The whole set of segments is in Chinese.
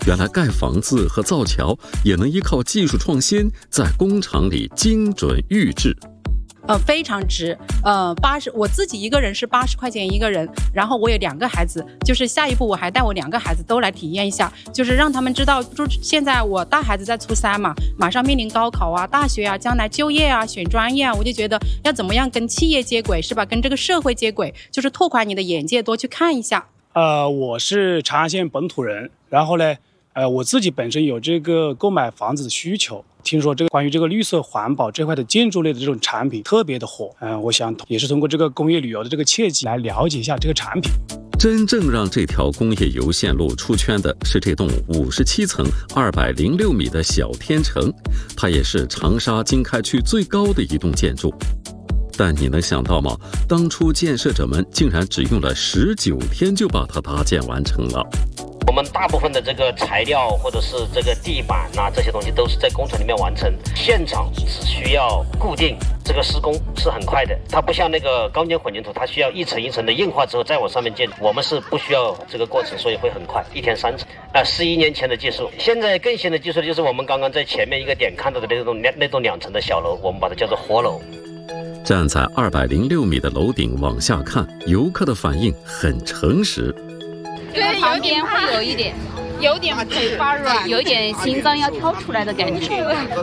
原来盖房子和造桥也能依靠技术创新，在工厂里精准预制。 非常值。我自己一个人是80块钱一个人，然后我有2个孩子，就是下一步我还带我2个孩子都来体验一下，就是让他们知道，就现在我大孩子在初3嘛，马上面临高考啊、大学啊、将来就业啊、选专业啊，我就觉得要怎么样跟企业接轨，是吧？跟这个社会接轨，就是拓宽你的眼界，多去看一下。 我是长安县本土人，然后呢，我自己本身有这个购买房子的需求。听说关于这个绿色环保这块的建筑类的这种产品特别的火，我想也是通过这个工业旅游的这个契机来了解一下这个产品。 真正让这条工业油线路出圈的是这栋57层、206米的小天城，它也是长沙经开区最高的一栋建筑。但你能想到吗？当初建设者们竟然只用了19天就把它搭建完成了。 我们大部分的这个材料或者是这个地板啊，这些东西都是在工厂里面完成，现场只需要固定，这个施工是很快的。它不像那个钢筋混凝土，它需要一层一层的硬化之后再往上面建，我们是不需要这个过程，所以会很快，1天3层。11年前的技术，现在更新的技术就是我们刚刚在前面一个点看到的那栋2层的小楼，我们把它叫做活楼。 站在206米的楼顶往下看，游客的反应很诚实。 对，有点会有点腿发软，有点心脏要跳出来的感觉。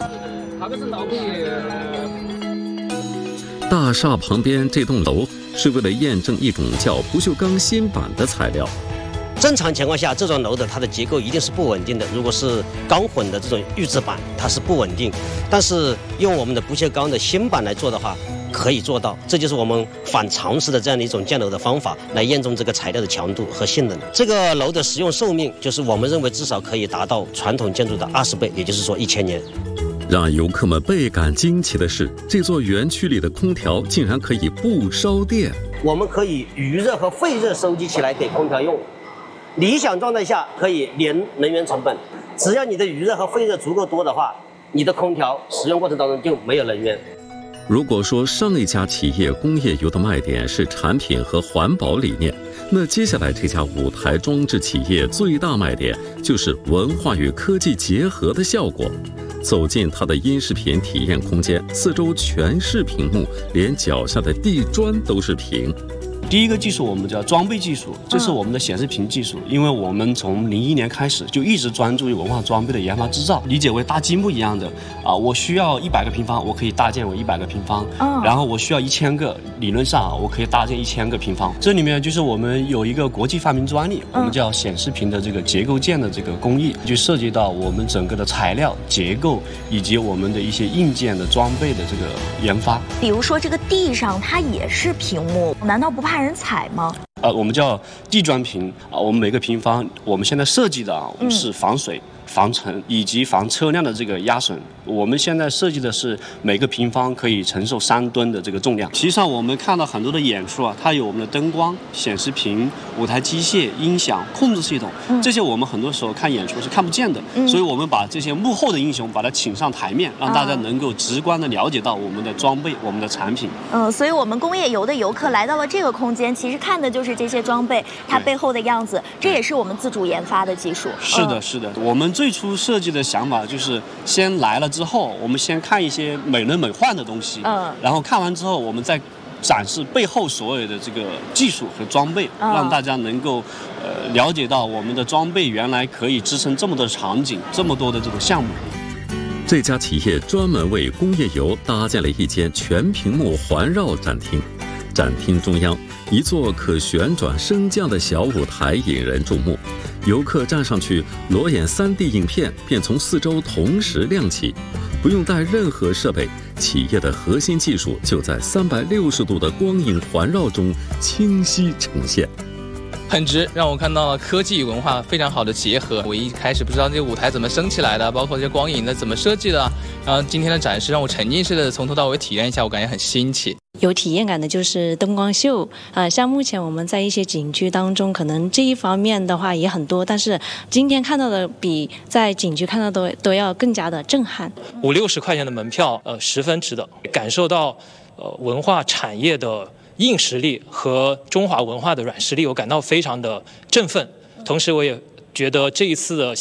大厦旁边这栋楼是为了验证一种叫不锈钢锌板的材料。 正常情况下，这种楼的它的结构一定是不稳定的。如果是钢混的这种预制板，它是不稳定。但是用我们的不锈钢的锌板来做的话，可以做到。这就是我们反常识的这样的一种建楼的方法，来验证这个材料的强度和性能。这个楼的使用寿命，就是我们认为至少可以达到传统建筑的20倍，也就是说1000年。 让游客们倍感惊奇的是，这座园区里的空调竟然可以不烧电。 我们可以余热和废热收集起来给空调用。理想状态下可以零能源成本，只要你的余热和废热足够多的话，你的空调使用过程当中就没有能源。 如果说上一家企业工业油的卖点是产品和环保理念，那接下来这家舞台装置企业最大卖点就是文化与科技结合的效果。走进它的音视频体验空间，四周全是屏幕，连脚下的地砖都是屏。 第一个技术我们叫装备技术，这是我们的显示屏技术。因为我们从01年开始就一直专注于文化装备的研发制造，理解为搭积木一样的我需要100个平方，我可以搭建为100个平方，然后我需要1000个，理论上我可以搭建1000个平方。这里面就是我们有一个国际发明专利，我们叫显示屏的这个结构件的这个工艺，就涉及到我们整个的材料结构以及我们的一些硬件的装备的这个研发。 比如说这个地上它也是屏幕，难道不怕人踩吗？ 我们叫地砖屏我们每个平方我们现在设计的我们是防水、防尘以及防车辆的这个压损。我们现在设计的是每个平方可以承受3吨的这个重量。实际上我们看到很多的演出它有我们的灯光、显示屏、舞台机械、音响、控制系统，这些我们很多时候看演出是看不见的，所以我们把这些幕后的英雄把它请上台面，让大家能够直观的了解到我们的装备、我们的产品。 所以我们工业游的游客来到了这个空间，其实看的就是这些装备它背后的样子，这也是我们自主研发的技术。 是的，是的。我们最初设计的想法就是先来了之后，我们先看一些美轮美奂的东西，然后看完之后，我们再展示背后所有的这个技术和装备，让大家能够了解到我们的装备原来可以支撑这么多场景、这么多的这种项目。 这家企业专门为工业游搭建了一间全屏幕环绕展厅，展厅中央一座可旋转升降的小舞台引人注目，游客站上去，裸眼3D 影片便从四周同时亮起，不用带任何设备，企业的核心技术就在360度的光影环绕中清晰呈现。 很值，让我看到了科技与文化非常好的结合。我一开始不知道这个舞台怎么升起来的，包括这些光影的怎么设计的，然后今天的展示让我沉浸式的从头到尾体验一下，我感觉很新奇。 有体验感的就是灯光秀像目前我们在一些景区当中，可能这一方面的话也很多，但是今天看到的比在景区看到的都要更加的震撼。 50-60块钱的门票，十分值得，感受到文化产业的硬实力和中华文化的软实力，我感到非常的振奋。同时，我也觉得这一次的